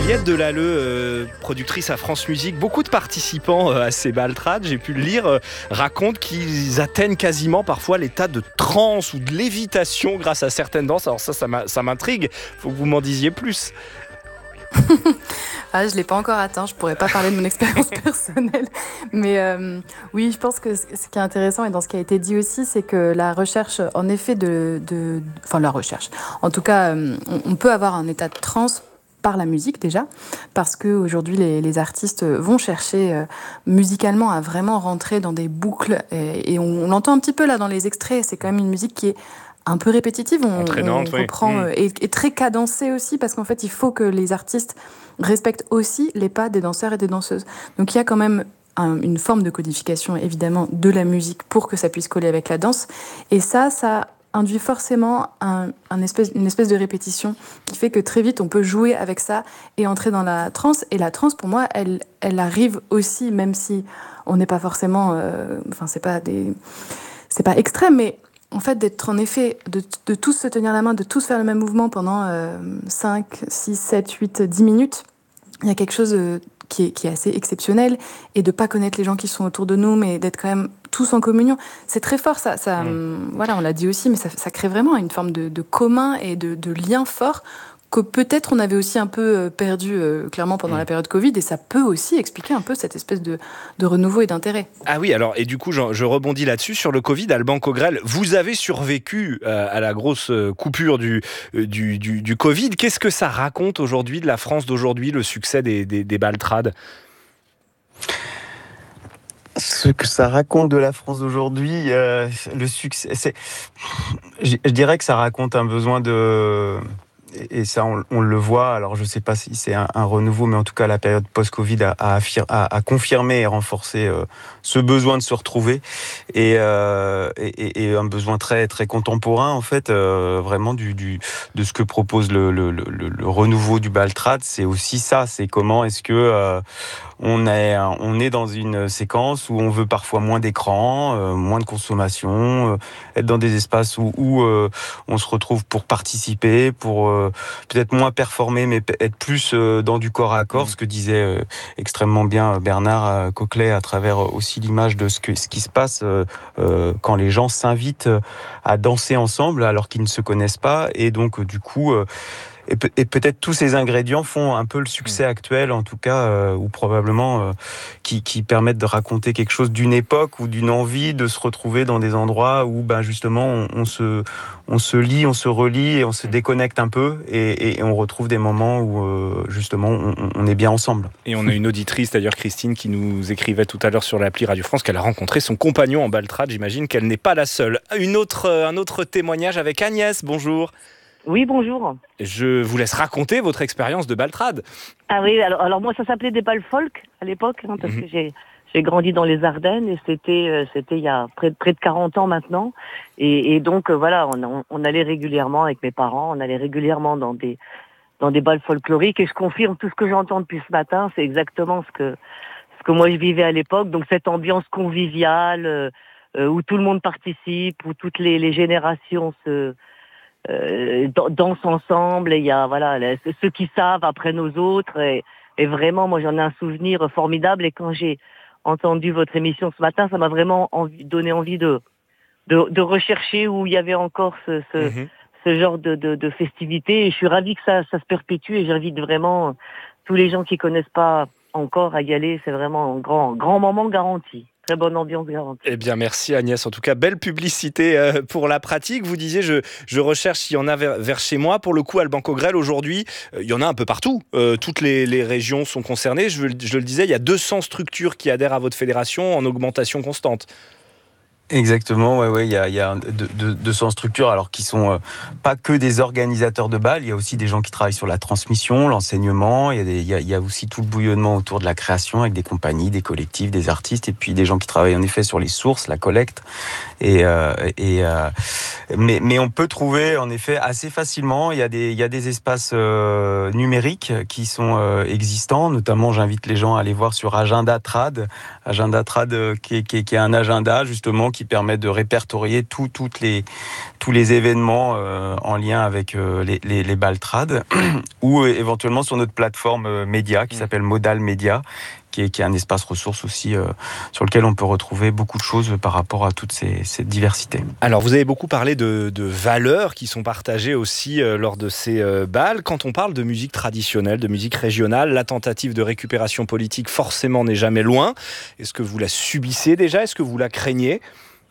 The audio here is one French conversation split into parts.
Juliette Delalleux, productrice à France Musique, beaucoup de participants à ces baltrades, j'ai pu le lire, racontent qu'ils atteignent quasiment parfois l'état de transe ou de lévitation grâce à certaines danses. Alors ça m'intrigue, faut que vous m'en disiez plus. Je ne l'ai pas encore atteint, je ne pourrais pas parler de mon expérience personnelle. Mais oui, je pense que ce qui est intéressant et dans ce qui a été dit aussi, c'est que la recherche, en effet, la recherche. En tout cas, on peut avoir un état de transe par la musique déjà, parce qu'aujourd'hui, les artistes vont chercher musicalement à vraiment rentrer dans des boucles. Et on l'entend un petit peu là dans les extraits, c'est quand même une musique qui est un peu répétitive, on reprend, et très cadencée aussi, parce qu'en fait, il faut que les artistes respectent aussi les pas des danseurs et des danseuses. Donc il y a quand même une forme de codification, évidemment, de la musique pour que ça puisse coller avec la danse. Et ça induit forcément une espèce de répétition qui fait que très vite, on peut jouer avec ça et entrer dans la transe. Et la transe, pour moi, elle arrive aussi, même si on n'est pas forcément... c'est pas extrême, mais... En fait, d'être en effet, de tous se tenir la main, de tous faire le même mouvement pendant 5, 6, 7, 8, 10 minutes, il y a quelque chose qui est assez exceptionnel. Et de ne pas connaître les gens qui sont autour de nous, mais d'être quand même tous en communion. C'est très fort, ça voilà, on l'a dit aussi, mais ça crée vraiment une forme de commun et de lien fort que peut-être on avait aussi un peu perdu clairement pendant la période Covid, et ça peut aussi expliquer un peu cette espèce de renouveau et d'intérêt. Ah oui, alors, et du coup, je rebondis là-dessus, sur le Covid, Alban Cogrel, vous avez survécu à la grosse coupure du Covid. Qu'est-ce que ça raconte aujourd'hui de la France d'aujourd'hui, le succès des baltrades ? Ce que ça raconte de la France d'aujourd'hui, le succès, je dirais que ça raconte un besoin de... Et ça, on le voit. Alors, je ne sais pas si c'est un renouveau, mais en tout cas, la période post-Covid a confirmé et renforcé ce besoin de se retrouver et un besoin très, très contemporain, en fait, vraiment de ce que propose le renouveau du baltrade. C'est aussi ça. C'est comment est-ce que on est dans une séquence où on veut parfois moins d'écran, moins de consommation, être dans des espaces où on se retrouve pour participer, pour peut-être moins performer, mais être plus dans du corps à corps, ce que disait extrêmement bien Bernard Coquelet à travers aussi l'image de ce qui se passe quand les gens s'invitent à danser ensemble alors qu'ils ne se connaissent pas. Et donc, du coup... Et peut-être tous ces ingrédients font un peu le succès actuel, en tout cas, ou probablement qui permettent de raconter quelque chose d'une époque ou d'une envie de se retrouver dans des endroits où justement on se lie, on se relie et on se déconnecte un peu et on retrouve des moments où justement on est bien ensemble. Et on a une auditrice d'ailleurs, Christine, qui nous écrivait tout à l'heure sur l'appli Radio France qu'elle a rencontré son compagnon en baltrade. J'imagine qu'elle n'est pas la seule. Un autre témoignage avec Agnès, bonjour. Oui, bonjour. Je vous laisse raconter votre expérience de baltrade. Ah oui, alors moi ça s'appelait des bals folk à l'époque, parce que j'ai grandi dans les Ardennes et c'était il y a près de 40 ans maintenant. Et donc voilà, on allait régulièrement avec mes parents, on allait régulièrement dans des bals folkloriques, et je confirme tout ce que j'entends depuis ce matin, c'est exactement ce que moi je vivais à l'époque. Donc cette ambiance conviviale où tout le monde participe, où toutes les générations dansent ensemble, et il y a ceux qui savent apprennent aux autres, et vraiment moi j'en ai un souvenir formidable. Et quand j'ai entendu votre émission ce matin, ça m'a vraiment donné envie de rechercher où il y avait encore ce genre de festivités, et je suis ravie que ça se perpétue, et j'invite vraiment tous les gens qui connaissent pas encore à y aller. C'est vraiment un grand moment garanti. Très bonne ambiance garantie. Eh bien, merci Agnès. En tout cas, belle publicité pour la pratique. Vous disiez, je recherche s'il y en a vers chez moi. Pour le coup, Alban Cogrel, aujourd'hui, il y en a un peu partout. Toutes les régions sont concernées. Je le disais, il y a 200 structures qui adhèrent à votre fédération en augmentation constante. Exactement, ouais, il y a 200 structures, alors qui sont pas que des organisateurs de bals, il y a aussi des gens qui travaillent sur la transmission, l'enseignement, il y a aussi tout le bouillonnement autour de la création avec des compagnies, des collectifs, des artistes, et puis des gens qui travaillent en effet sur les sources, la collecte, mais on peut trouver en effet assez facilement, il y a des espaces numériques qui sont existants, notamment j'invite les gens à aller voir sur Agenda Trad qui est un agenda justement qui permet de répertorier tous les événements en lien avec les baltrades, ou éventuellement sur notre plateforme média qui s'appelle Modal Média, qui est un espace ressource aussi sur lequel on peut retrouver beaucoup de choses par rapport à toute cette diversité. Alors, vous avez beaucoup parlé de valeurs qui sont partagées aussi lors de ces bals. Quand on parle de musique traditionnelle, de musique régionale, la tentative de récupération politique forcément n'est jamais loin. Est-ce que vous la subissez déjà ? Est-ce que vous la craignez ?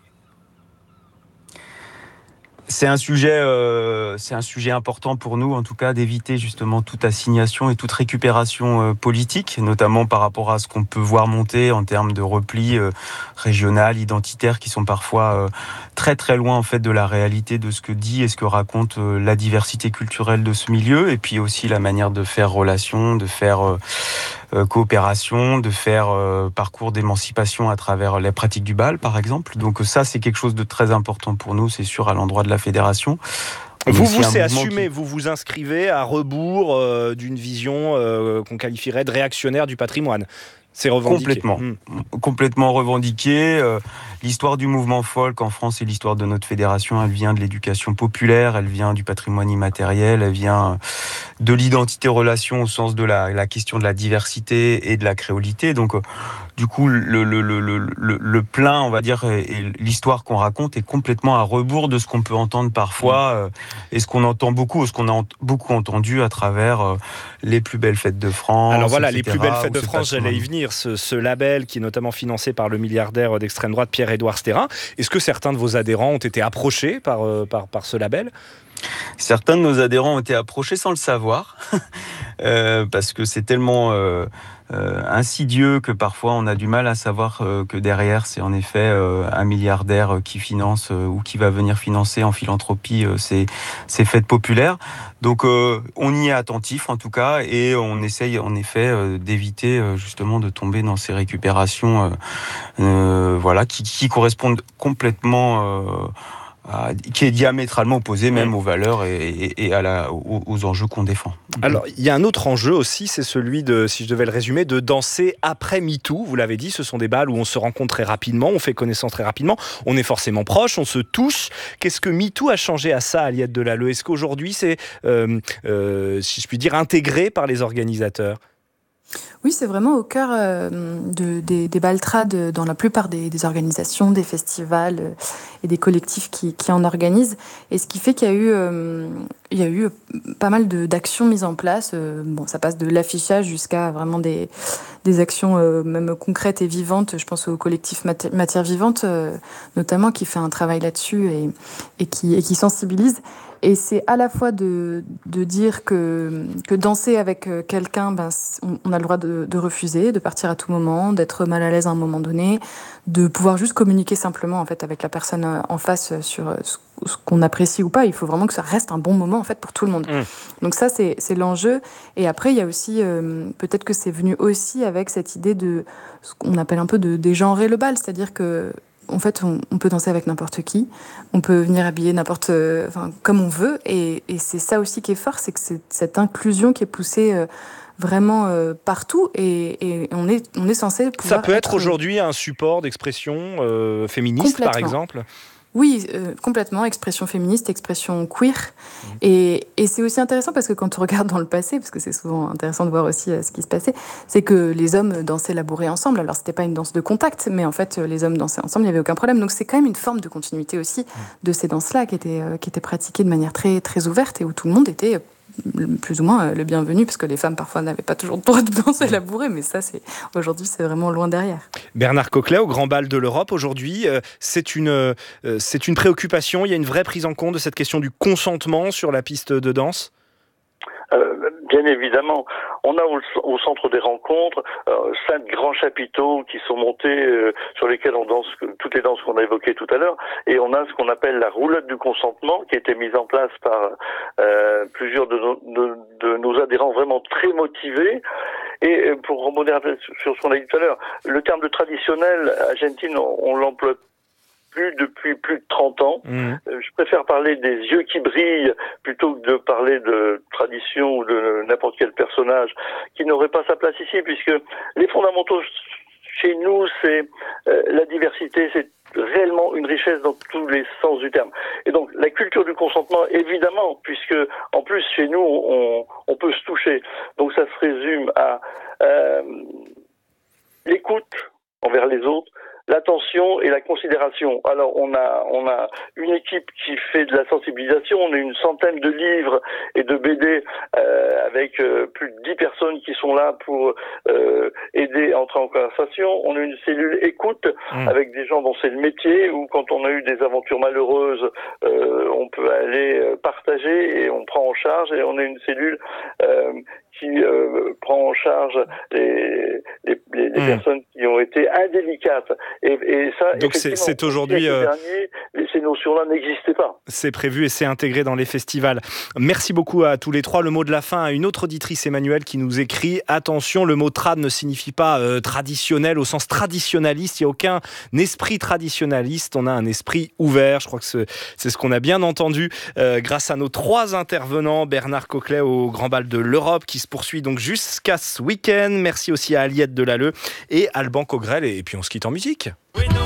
C'est un sujet important pour nous, en tout cas, d'éviter justement toute assignation et toute récupération politique, notamment par rapport à ce qu'on peut voir monter en termes de repli régional, identitaire, qui sont parfois très très loin en fait de la réalité de ce que dit et ce que raconte la diversité culturelle de ce milieu, et puis aussi la manière de faire relation, de faire coopération, de faire parcours d'émancipation à travers les pratiques du bal, par exemple. Donc ça, c'est quelque chose de très important pour nous, c'est sûr, à l'endroit de la fédération. C'est assumé, vous vous inscrivez à rebours d'une vision qu'on qualifierait de réactionnaire du patrimoine. C'est revendiqué. Complètement revendiqué. L'histoire du mouvement folk en France et l'histoire de notre fédération, elle vient de l'éducation populaire, elle vient du patrimoine immatériel, elle vient de l'identité-relation au sens de la question de la diversité et de la créolité. Donc, du coup, le plein, on va dire, et l'histoire qu'on raconte est complètement à rebours de ce qu'on peut entendre parfois et ce qu'on entend beaucoup, ce qu'on a beaucoup entendu à travers les plus belles fêtes de France. Alors voilà, etc., les plus belles fêtes de France, j'allais y venir. Ce label qui est notamment financé par le milliardaire d'extrême droite Pierre-Édouard Stérin. Est-ce que certains de vos adhérents ont été approchés par ce label ? Certains de nos adhérents ont été approchés sans le savoir, parce que c'est tellement insidieux que parfois on a du mal à savoir que derrière c'est en effet un milliardaire qui finance ou qui va venir financer en philanthropie ces fêtes populaires. Donc on y est attentif en tout cas, et on essaye en effet d'éviter justement de tomber dans ces récupérations qui correspondent complètement qui est diamétralement opposé même aux valeurs et aux enjeux qu'on défend. Alors, il y a un autre enjeu aussi, c'est celui de, si je devais le résumer, de danser après MeToo. Vous l'avez dit, ce sont des bals où on se rencontre très rapidement, on fait connaissance très rapidement, on est forcément proche, on se touche. Qu'est-ce que MeToo a changé à ça, Aliette Delalleux ? Est-ce qu'aujourd'hui, c'est, si je puis dire, intégré par les organisateurs ? Oui, c'est vraiment au cœur des baltrades dans la plupart des organisations, des festivals et des collectifs qui en organisent. Et ce qui fait qu'il y a eu pas mal d'actions mises en place. Ça passe de l'affichage jusqu'à vraiment des actions même concrètes et vivantes. Je pense au collectif Matière Vivante, notamment, qui fait un travail là-dessus et qui sensibilise. Et c'est à la fois de dire que danser avec quelqu'un, on a le droit de refuser, de partir à tout moment, d'être mal à l'aise à un moment donné, de pouvoir juste communiquer simplement en fait avec la personne en face sur ce qu'on apprécie ou pas. Il faut vraiment que ça reste un bon moment en fait pour tout le monde. Donc ça c'est l'enjeu. Et après il y a aussi peut-être que c'est venu aussi avec cette idée de ce qu'on appelle un peu de dégenrer le bal, c'est-à-dire que en fait, on peut danser avec n'importe qui, on peut venir habiller comme on veut, et c'est ça aussi qui est fort, c'est que c'est cette inclusion qui est poussée vraiment partout, et on est censé pouvoir... Ça peut être aujourd'hui un support d'expression féministe, par exemple ? Oui, complètement, expression féministe, expression queer. Et c'est aussi intéressant parce que quand on regarde dans le passé, parce que c'est souvent intéressant de voir aussi ce qui se passait, c'est que les hommes dansaient la bourrée ensemble. Alors, c'était pas une danse de contact, mais en fait, les hommes dansaient ensemble, il n'y avait aucun problème. Donc, c'est quand même une forme de continuité aussi de ces danses-là qui étaient pratiquées de manière très, très ouverte et où tout le monde était plus ou moins le bienvenu, parce que les femmes parfois n'avaient pas toujours le droit de danser la bourrée, mais ça, aujourd'hui, c'est vraiment loin derrière. Bernard Coquelet, au Grand Bal de l'Europe, aujourd'hui, c'est une préoccupation, il y a une vraie prise en compte de cette question du consentement sur la piste de danse ? Bien évidemment. On a au centre des rencontres 5 grands chapiteaux qui sont montés sur lesquels on danse toutes les danses qu'on a évoquées tout à l'heure, et on a ce qu'on appelle la roulotte du consentement qui a été mise en place par plusieurs de nos adhérents vraiment très motivés. Et pour rebondir sur ce qu'on a dit tout à l'heure, le terme de traditionnel argentine, on l'emploie depuis plus de 30 ans. Je préfère parler des yeux qui brillent plutôt que de parler de tradition ou de n'importe quel personnage qui n'aurait pas sa place ici, puisque les fondamentaux Chez nous, c'est la diversité, c'est réellement une richesse dans tous les sens du terme. Et donc la culture du consentement, évidemment, puisque en plus chez nous on peut se toucher. Donc ça se résume à l'écoute envers les autres, l'attention et la considération. Alors on a une équipe qui fait de la sensibilisation, on a une centaine de livres et de BD avec plus de 10 personnes qui sont là pour aider à entrer en conversation. On a une cellule écoute avec des gens dont c'est le métier, où quand on a eu des aventures malheureuses, on peut aller partager et on prend en charge, et on a une cellule qui prend en charge les personnes qui ont été indélicates. Et ça, donc c'est aujourd'hui... ces notions-là n'existaient pas. C'est prévu et c'est intégré dans les festivals. Merci beaucoup à tous les trois. Le mot de la fin à une autre auditrice, Emmanuelle, qui nous écrit: attention, le mot trad ne signifie pas traditionnel au sens traditionnaliste. Il n'y a aucun esprit traditionnaliste. On a un esprit ouvert. Je crois que c'est ce qu'on a bien entendu grâce à nos trois intervenants. Bernard Coquelet au Grand Bal de l'Europe qui se poursuit donc jusqu'à ce week-end. Merci aussi à Aliette Delalleux et Alban Cogrel. Et puis on se quitte en musique. Oui, non.